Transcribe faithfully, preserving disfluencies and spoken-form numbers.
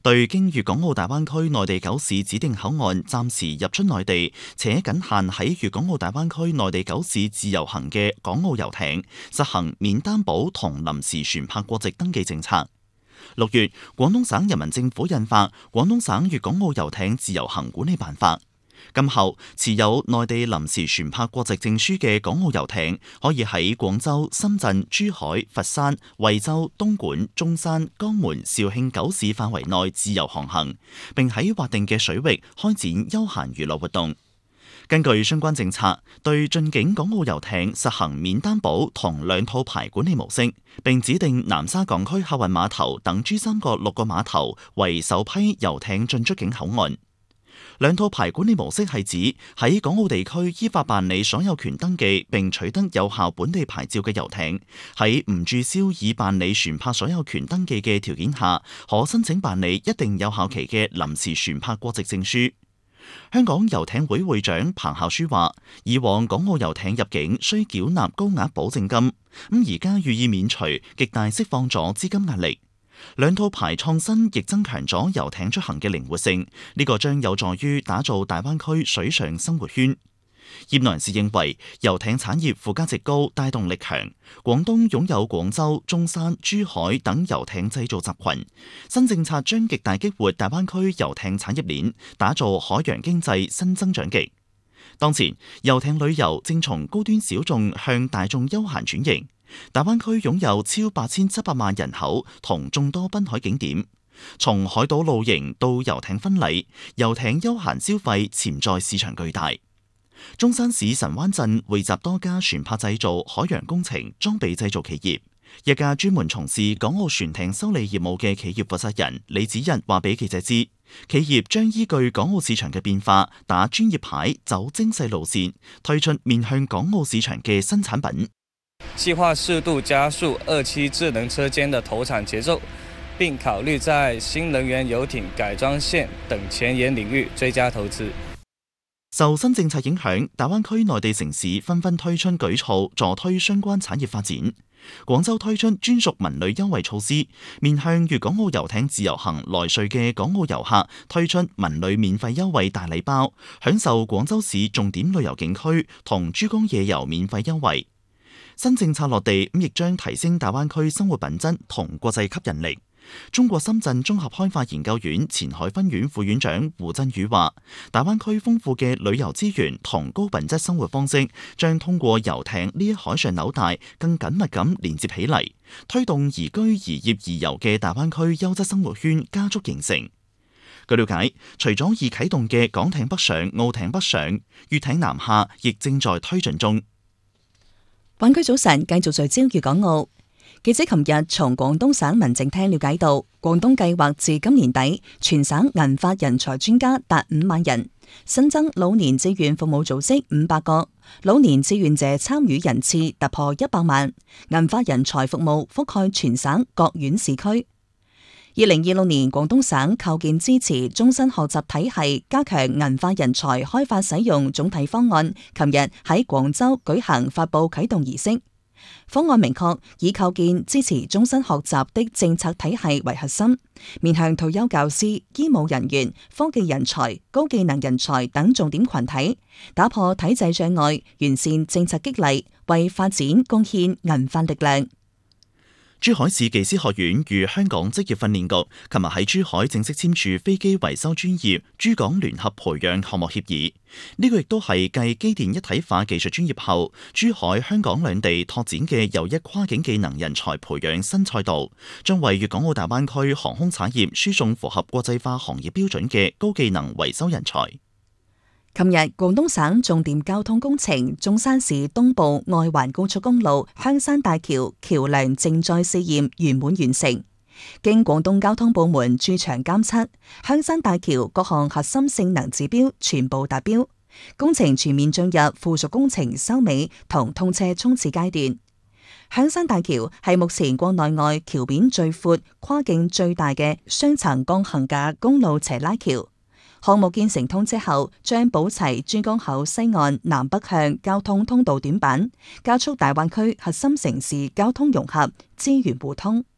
對經粵港澳大灣區內地九市指定口岸暫時入出內地，且僅限喺粵港澳大灣區內地九市自由行嘅港澳遊艇，實行免擔保同臨時船舶國籍登記政策。六月，廣東省人民政府印發《廣東省粵港澳遊艇自由行管理辦法》。今後持有內地臨時船舶國籍證書嘅港澳遊艇，可以喺廣州、深圳、珠海、佛山、惠州、東莞、中山、江門、肇慶九市範圍內自由航行，並喺劃定嘅水域開展休閒娛樂活動。根據相關政策，對進境港澳遊艇實行免擔保同兩套牌管理模式，並指定南沙港區客運碼頭等珠三角六個碼頭為首批遊艇進出境口岸。兩套牌管理模式係指喺港澳地區依法辦理所有權登記並取得有效本地牌照嘅遊艇，喺唔註銷已辦理船舶所有權登記嘅條件下，可申請辦理一定有效期嘅臨時船舶國籍證書。香港遊艇會會長彭孝書話：以往港澳遊艇入境需繳納高額保證金，咁而家予以免除，極大釋放咗資金壓力。兩套牌創新亦增強咗遊艇出行嘅靈活性，呢個將有助於打造大灣區水上生活圈。業內人士認為，遊艇產業附加值高，帶動力強。廣東擁有廣州、中山、珠海等遊艇製造集群，新政策將極大激活大灣區遊艇產業鏈，打造海洋經濟新增長極。當前，遊艇旅遊正從高端小眾向大眾休閒轉型。大灣區擁有超八千七百萬人口同眾多濱海景點，從海島露營到遊艇婚禮，遊艇休閒消費潛在市場巨大。中山市神灣鎮匯集多家船舶製造、海洋工程、裝備製造企業。一家專門從事港澳船艇修理業務嘅企業負責人李子日話俾記者知，企業將依據港澳市場嘅變化，打專業牌，走精細路線，推出面向港澳市場嘅新產品。 計劃適度加速二期智能車間的投產節奏，並考慮在新能源遊艇改裝線等前沿領域追加投資。 受新政策影響，大灣區內地城市紛紛推出舉措，助推相關產業發展。廣州推出專屬文旅優惠措施，面向粵港澳遊艇自由行來穗嘅港澳遊客推出文旅免費優惠大禮包，享受廣州市重點旅遊景區同珠江夜遊免費優惠。新政策落地，咁亦將提升大灣區生活品質同國際吸引力。中國深圳綜合開發研究院前海分院副院長胡振宇話：大灣區豐富嘅旅遊資源同高品質生活方式，將通過遊艇呢一海上紐帶，更緊密咁連接起嚟，推動宜居宜業宜遊嘅大灣區優質生活圈加速形成。據了解，除咗已啟動嘅港艇北上、澳艇北上、粵艇南下，亦正在推進中。 灣區早晨繼續聚焦粵港澳。記者琴日從廣東省民政廳了解到，廣東計劃至今年底全省銀髮人才專家達五萬人，新增老年志願服務組織五百個，老年志願者參與人次突破一百萬，銀髮人才服務覆蓋全省各縣市區。二零二六年，廣東省構建支持終身學習體系，加強銀髮人才開發使用總體方案，琴日喺廣州舉行發佈啟動儀式。方案明確以構建支持終身學習的政策體系為核心，面向退休教師、醫務人員、科技人才、高技能人才等重點群體，打破體制障礙，完善政策激勵，為發展貢獻銀髮力量。 珠海市技師學院與香港職業訓練局琴日喺珠海正式簽署飛機維修專業珠港聯合培養項目協議。呢、這個亦都係繼機電一體化技術專業後，珠海、香港兩地拓展嘅又一跨境技能人才培養新賽道，將為粵港澳大灣區航空產業輸送符合國際化行業標準嘅高技能維修人才。 琴日，廣東省重點交通工程中山市東部外環高速公路香山大橋橋梁靜載試驗圓滿完成。經廣東交通部門駐場監測，香山大橋各項核心性能指標全部達標，工程全面進入附屬工程收尾同通車衝刺階段。香山大橋係目前國內外橋面最闊、跨徑最大嘅雙層鋼桁架公路斜拉橋。項目建成通車後，將補齊珠江口西岸南北向交通通道短板，加速大灣區核心城市交通融合、資源互通。